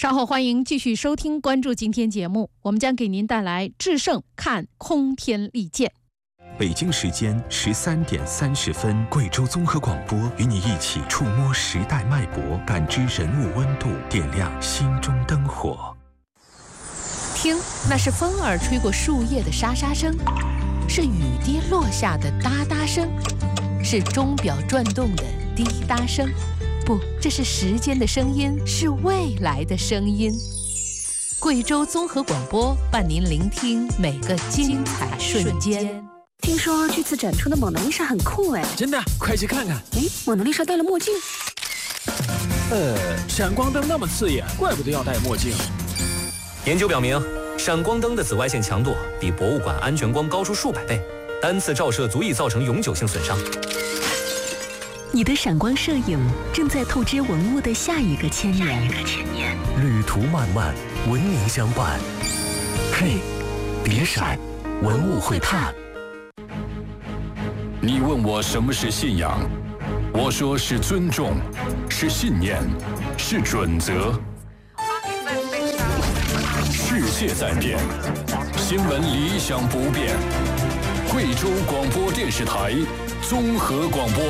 稍后欢迎继续收听关注今天节目，我们将给您带来智胜看空天利剑。 北京时间13点30分，贵州综合广播与你一起触摸时代脉搏，感知人物温度，点亮心中灯火。 听，那是风儿吹过树叶的沙沙声，是雨滴落下的哒哒声，是钟表转动的滴答声。不，这是时间的声音，是未来的声音。贵州综合广播伴您聆听每个精彩瞬间。 听说这次展出的蒙娜丽莎很酷哎！ 真的，快去看看！ 哎，蒙娜丽莎戴了墨镜。 闪光灯那么刺眼，怪不得要戴墨镜。 研究表明，闪光灯的紫外线强度比博物馆安全光高出数百倍，单次照射足以造成永久性损伤。 你的闪光摄影正在透支文物的下一个千年。 旅途漫漫，文明相伴。嘿，别闪，文物会探。 你问我什么是信仰，我说是尊重，是信念，是准则。世界在变，新闻理想不变。贵州广播电视台综合广播。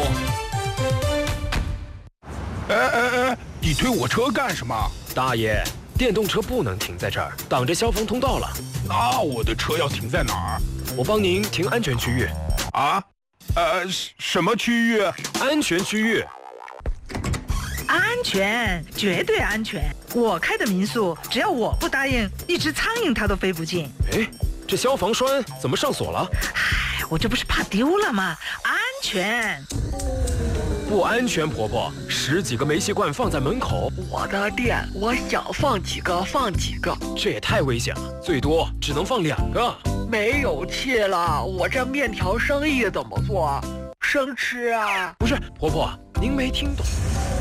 你推我车干什么？ 大爷，电动车不能停在这儿，挡着消防通道了。 那我的车要停在哪儿？ 我帮您停安全区域。 啊？什么区域？ 安全区域。 安全，绝对安全。我开的民宿，只要我不答应，一只苍蝇它都飞不进。 哎，这消防栓怎么上锁了？ 唉，我这不是怕丢了吗？安全。 不安全，婆婆，10几个煤气罐放在门口。 我的店，我想放几个放几个。 这也太危险了，最多只能放2个。 没有气了，我这面条生意怎么做？生吃啊？ 不是，婆婆，您没听懂。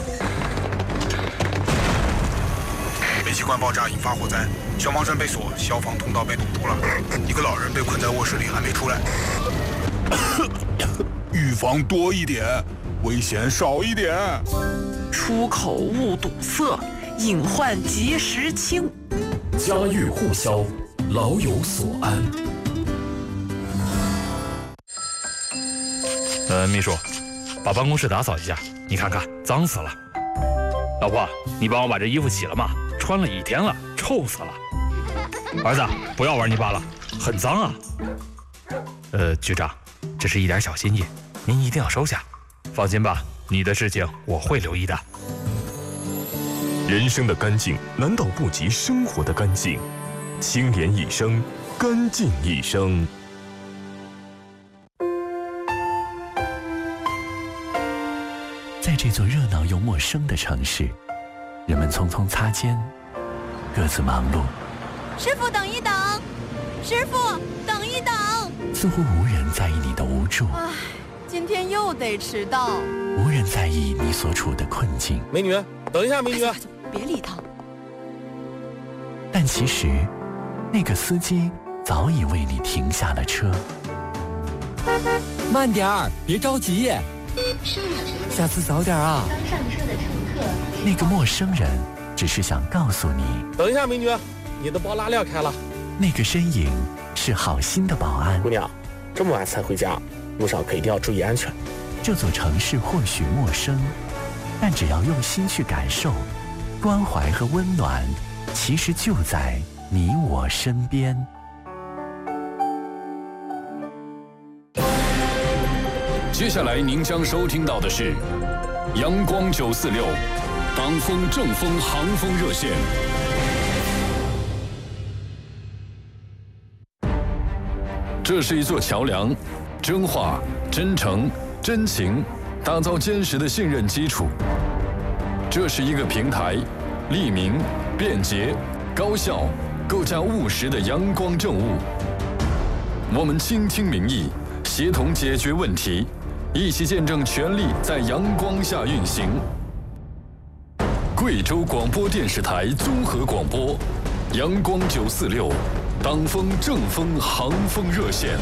煤气罐爆炸引发火灾，消防栓被锁，消防通道被堵住了，一个老人被困在卧室里还没出来。预防多一点，危险少一点。 出口勿堵塞，隐患及时清。 家喻户晓，老有所安。 秘书，把办公室打扫一下，你看看脏死了。老婆，你帮我把这衣服洗了吗？穿了1天了，臭死了。儿子，不要玩泥巴了，很脏啊。局长，这是一点小心意，您一定要收下。放心吧，你的事情我会留意的。 人生的干净难道不及生活的干净？清廉一生，干净一生。 在这座热闹又陌生的城市，人们匆匆擦肩，各自忙碌。 师傅，等一等！师傅，等一等！ 似乎无人在意你的无助。 唉，今天又得迟到。 无人在意你所处的困境。 美女，等一下，美女。 别理他。 但其实，那个司机早已为你停下了车。 慢点儿，别着急。下次早点啊。 刚上车的乘客。 那个陌生人只是想告诉你。 等一下，美女，你的包拉链开了。 那个身影是好心的保安。 姑娘，这么晚才回家，路上可一定要注意安全。 这座城市或许陌生，但只要用心去感受，关怀和温暖其实就在你我身边。 接下来您将收听到的是阳光946党风正风航风热线。这是一座桥梁，真话、真诚、真情，打造坚实的信任基础。这是一个平台，利民、便捷、高效，构架务实的阳光政务。我们倾听民意，协同解决问题，一起见证权力在阳光下运行。贵州广播电视台综合广播，阳光946，党风正风航风热线。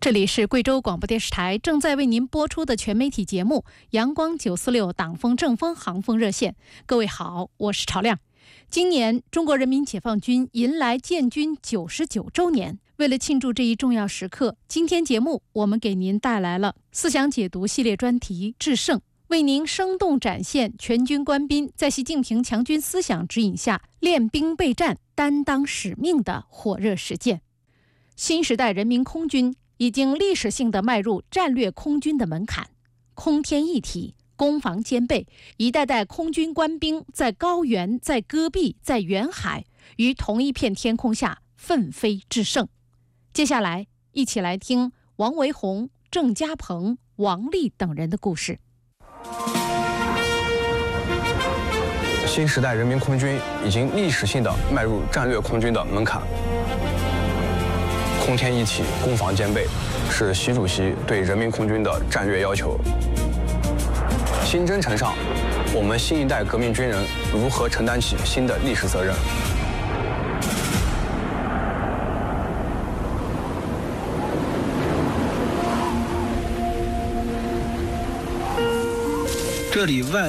这里是贵州广播电视台正在为您播出的全媒体节目《阳光946党风正风航风热线》。各位好，我是朝亮。今年中国人民解放军迎来建军99周年，为了庆祝这一重要时刻，今天节目我们给您带来了思想解读系列专题《制胜》，为您生动展现全军官兵在习近平强军思想指引下练兵备战、担当使命的火热实践。新时代人民空军已经历史性地迈入战略空军的门槛，空天一体，攻防兼备，一代代空军官兵在高原、在戈壁、在远海，于同一片天空下奋飞制胜。接下来，一起来听王维宏、郑家鹏、王丽等人的故事。 新时代人民空军已经历史性地迈入战略空军的门槛。空天一体，攻防兼备，是习主席对人民空军的战略要求。新征程上，我们新一代革命军人如何承担起新的历史责任？ 这里外